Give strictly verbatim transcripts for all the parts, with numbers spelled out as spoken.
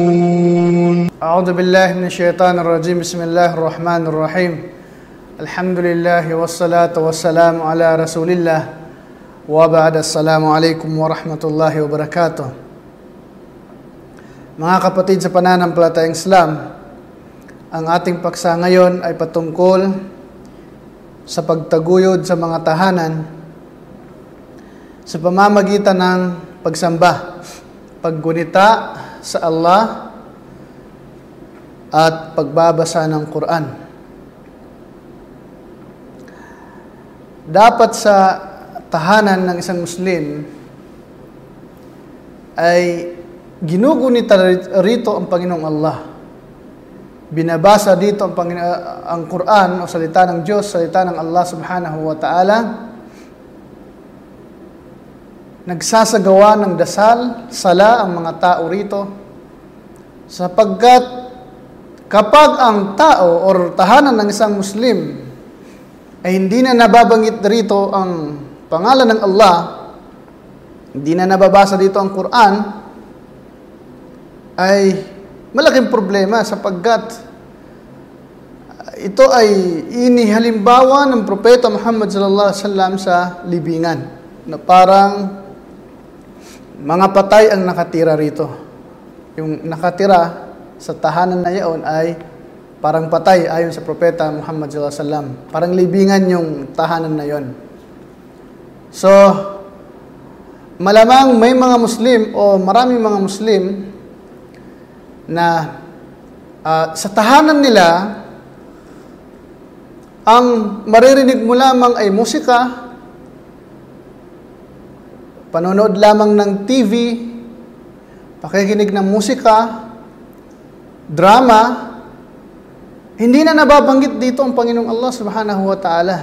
أعوذ بالله من الشيطان الرجيم بسم الله الرحمن الرحيم الحمد لله والصلاة والسلام على رسول الله وبعد السلام عليكم ورحمة الله وبركاته. Mga kapatid sa pananampalatayang Islam, ang ating paksa ngayon ay patungkol sa pagtaguyod sa mga tahanan sa pamamagitan ng pagsamba, paggunita sa Allah at pagbabasa ng Quran. Dapat sa tahanan ng isang Muslim ay ginugunita rito ang Panginoong Allah. Binabasa dito ang, Pangino- ang Quran o salita ng Diyos, salita ng Allah subhanahu wa ta'ala. Nagsasagawa ng dasal, sala ang mga tao rito, sapagkat kapag ang tao o tahanan ng isang Muslim ay hindi na nababanggit rito ang pangalan ng Allah, hindi na nababasa dito ang Quran, ay malaking problema sapagkat ito ay inihalimbawa ng Propeta Muhammad sallallahu alaihi wasallam sa libingan na parang mga patay ang nakatira rito. Yung nakatira sa tahanan na iyon ay parang patay ayon sa Propeta Muhammad sallallahu alaihi wasallam. Parang libingan yung tahanan na iyon. So, malamang may mga Muslim o maraming mga Muslim na uh, sa tahanan nila, ang maririnig mo lamang ay musika, panonood lamang ng T V, pakikinig ng musika, drama. Hindi na nababanggit dito ang Panginoong Allah subhanahu wa ta'ala.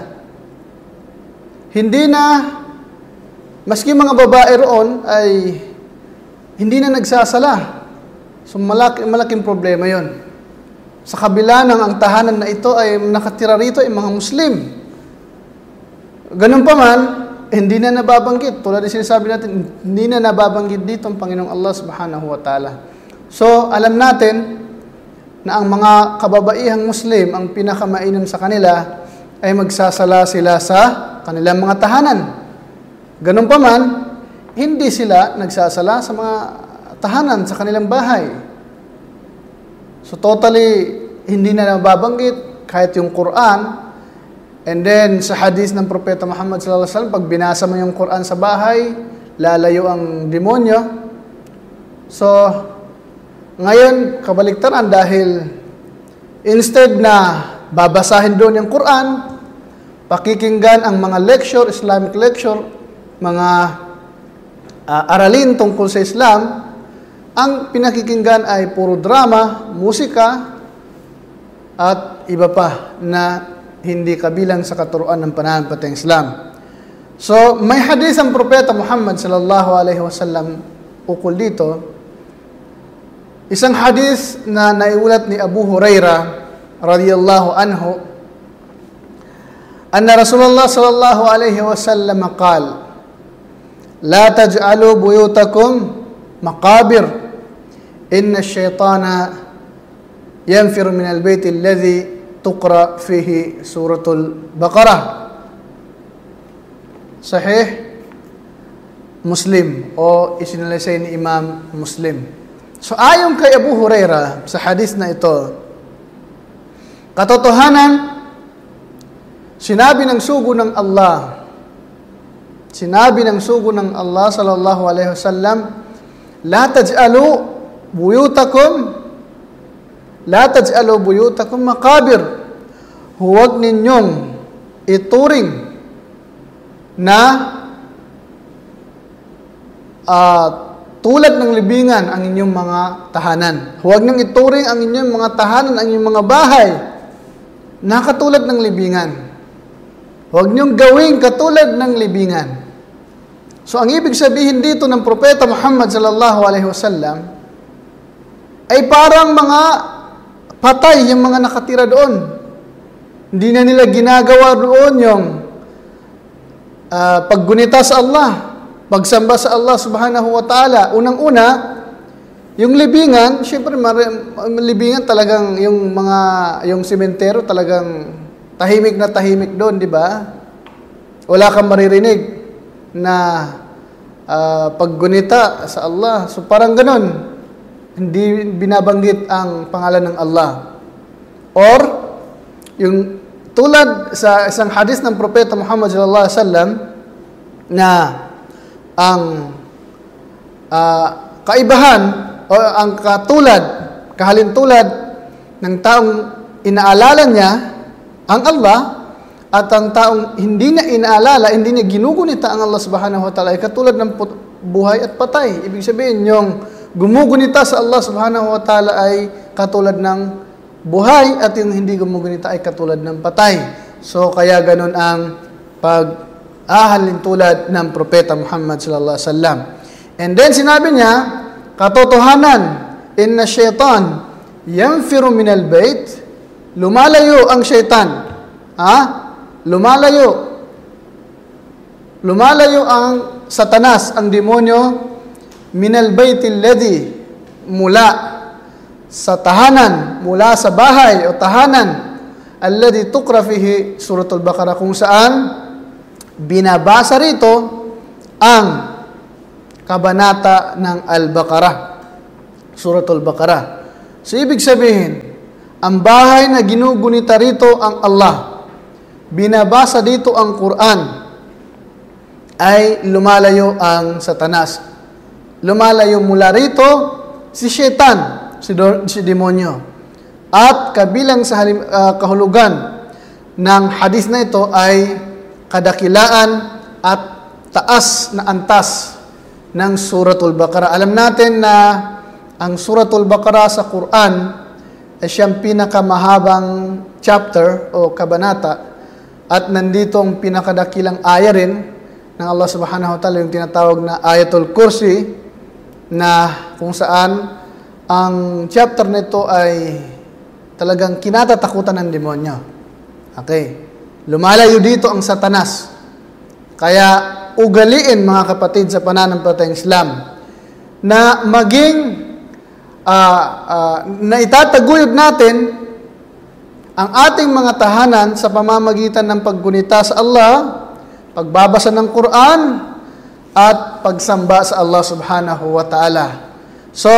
Hindi na, maski mga babae roon ay hindi na nagsasala. So malaki, malaking problema yon. Sa kabila ng ang tahanan na ito ay nakatira rito ay mga Muslim. Ganun pa man, hindi na nababanggit. Tulad ng sinasabi natin, hindi na nababanggit dito ang Panginoong Allah subhanahu wa ta'ala. So, alam natin na ang mga kababaihang Muslim, ang pinakamainam sa kanila ay magsasala sila sa kanilang mga tahanan. Ganun pa man, hindi sila nagsasala sa mga tahanan, sa kanilang bahay. So, totally, hindi na nababanggit kahit yung Quran. And then, sa hadith ng Propeta Muhammad sallallahu alaihi wasallam, pag binasa mo yung Quran sa bahay, lalayo ang demonyo. So, ngayon, kabaliktaran dahil instead na babasahin doon yung Quran, pakikinggan ang mga lecture, Islamic lecture, mga uh, aralin tungkol sa Islam, ang pinakikinggan ay puro drama, musika, at iba pa na hindi kabilang sa katuruan ng pananampalatayang Islam. So, may hadith ang Propeta Muhammad sallallahu alaihi wasallam ukol dito. Isang hadith na naiulat ni Abu Hurairah radhiyallahu anhu, anna Rasulullah sallallahu alaihi wasallam qala, la taj'alu buyutakum maqabir, inna asy-syaitana yanfiru min al-bayt alladhi tuqra fihi suratul Baqarah. Sahih Muslim o isinalaysay ni Imam Muslim. So ayon kay Abu Hurairah sa hadith na ito, katotohanan, sinabi ng sugo ng Allah, sinabi ng sugo ng Allah sallallahu alaihi wasallam, la taj'alu buyutakum La taj'alu buyutakum maqabir. Huwag ninyong ituring na uh, tulad ng libingan ang inyong mga tahanan. Huwag ninyong ituring ang inyong mga tahanan, ang inyong mga bahay na katulad ng libingan. Huwag ninyong gawing katulad ng libingan. So ang ibig sabihin dito ng Propeta Muhammad sallallahu alaihi wasallam ay parang mga patay yung mga nakatira doon. Hindi na nila ginagawa doon yung uh, paggunita sa Allah, pagsamba sa Allah subhanahu wa ta'ala. Unang-una, Yung libingan, syempre mari- libingan talagang yung mga yung sementero talagang tahimik na tahimik doon, di ba? Wala kang maririnig na uh, paggunita sa Allah. So parang ganun, hindi binabanggit ang pangalan ng Allah. Or yung tulad sa isang hadis ng propeta Muhammad sallallahu alaihi wasallam na ang uh, kaibahan o ang katulad, kahalintulad ng taong inaalala niya ang Allah at ang taong hindi niya inaalala, hindi niya ginugunita ang Allah subhanahu wa ta'ala ay katulad ng buhay at patay. Ibig sabihin, yung gumugunita sa Allah subhanahu wa ta'ala ay katulad ng buhay at yung hindi gumugunita ay katulad ng patay. So, kaya ganun ang pag-ahalintulad ng propeta Muhammad sallallahu alaihi wasallam. And then, sinabi niya, katotohanan, inna syaitan yanfiru minal bait, lumalayo ang syaitan. Ha? Lumalayo. Lumalayo ang Satanas, ang demonyo, minal baitil ladhi, mula sa tahanan, mula sa bahay o tahanan, alladhi tuqra fihi suratul Baqarah, kung saan binabasa rito ang kabanata ng Al-Baqarah, Suratul Baqarah. So, ibig sabihin, ang bahay na ginugunita rito ang Allah, binabasa dito ang Quran, ay lumalayo ang Satanas. Lumalayo mula rito si Shaitan, si, do, si demonyo. At kabilang sa halim, uh, kahulugan ng hadis na ito ay kadakilaan at taas na antas ng Suratul Baqarah. Alam natin na ang Suratul Baqarah sa Quran ay siyang pinakamahabang chapter o kabanata at nandito ang pinakadakilang aya rin ng Allah subhanahu wa ta'ala, yung tinatawag na Ayatul Kursi, na kung saan ang chapter nito ay talagang kinatatakutan ng demonyo. Okay. Lumalayo dito ang Satanas. Kaya ugaliin, mga kapatid, sa pananampalatayang Islam na maging uh, uh, na itataguyod natin ang ating mga tahanan sa pamamagitan ng paggunita sa Allah, pagbabasa ng Quran, at pagsamba sa Allah subhanahu wa ta'ala. So,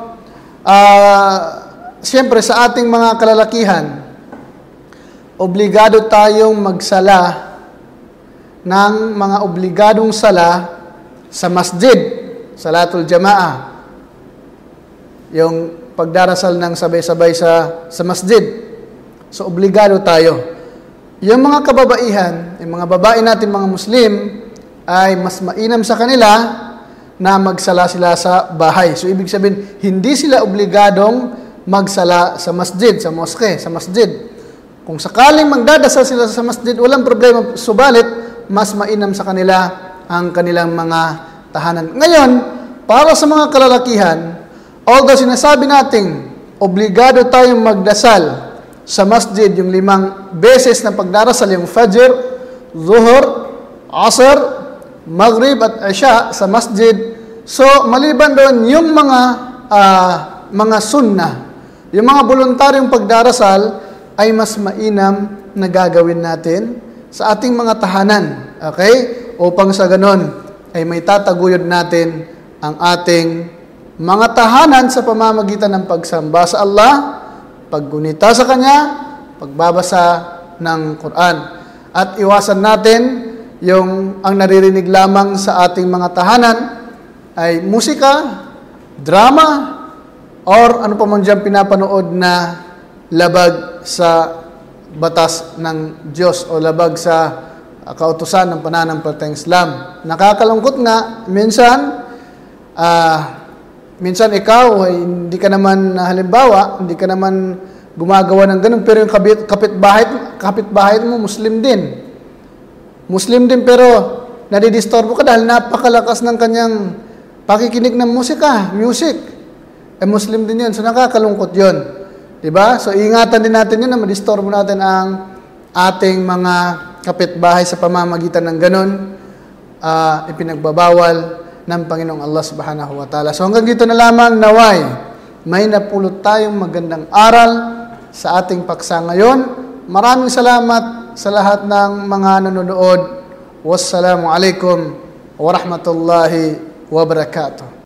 uh, siyempre sa ating mga kalalakihan, obligado tayong magsala ng mga obligadong sala sa masjid, salatul jamaah, yung pagdarasal ng sabay-sabay sa, sa masjid. So, obligado tayo. Yung mga kababaihan, yung mga babae natin, mga Muslim, ay mas mainam sa kanila na magsala sila sa bahay. So, ibig sabihin, hindi sila obligadong magsala sa masjid, sa mosque, sa masjid. Kung sakaling magdadasal sila sa masjid, walang problema. Subalit, mas mainam sa kanila ang kanilang mga tahanan. Ngayon, para sa mga kalalakihan, although sinasabi nating obligado tayong magdasal sa masjid yung limang beses na pagdarasal, yung Fajr, Zuhur, Asr, Maghrib at Isha sa masjid. So, maliban doon yung mga uh, mga sunnah, yung mga voluntaryong pagdarasal ay mas mainam na gagawin natin sa ating mga tahanan. Okay? Upang sa ganon ay may tataguyod natin ang ating mga tahanan sa pamamagitan ng pagsamba sa Allah, paggunita sa Kanya, pagbabasa ng Quran. At iwasan natin yung ang naririnig lamang sa ating mga tahanan ay musika, drama, or ano pa man dyan pinapanood na labag sa batas ng Diyos o labag sa kautusan ng pananampalatayang Islam. Nakakalungkot nga, minsan, uh, minsan ikaw, ay hindi ka naman, halimbawa, hindi ka naman gumagawa ng ganun, pero yung kapit, kapitbahay, kapitbahay mo, Muslim din. Muslim din, pero nadidisturbo ka dahil napakalakas ng kanyang pakikinig ng musika, music. Eh, Muslim din yun, so nakakalungkot yun. Diba? So, ingatan din natin yun na madisturbo natin ang ating mga kapitbahay sa pamamagitan ng ganun, uh, ipinagbabawal ng Panginoong Allah subhanahu wa ta'ala. So hanggang dito na lamang, naway, may napulot tayong magandang aral sa ating paksa ngayon. Maraming salamat sa lahat ng mga nanonood. Wassalamu alaikum wa rahmatullahi wa barakatuh.